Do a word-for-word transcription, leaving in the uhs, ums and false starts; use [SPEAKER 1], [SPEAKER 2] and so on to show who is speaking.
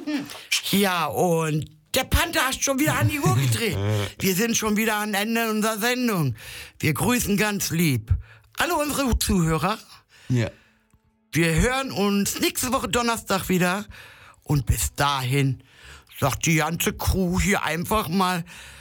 [SPEAKER 1] Ja, und der Panther hat schon wieder an die Uhr gedreht. Wir sind schon wieder am Ende unserer Sendung. Wir grüßen ganz lieb alle unsere Zuhörer.
[SPEAKER 2] Ja.
[SPEAKER 1] Wir hören uns nächste Woche Donnerstag wieder. Und bis dahin sagt die ganze Crew hier einfach mal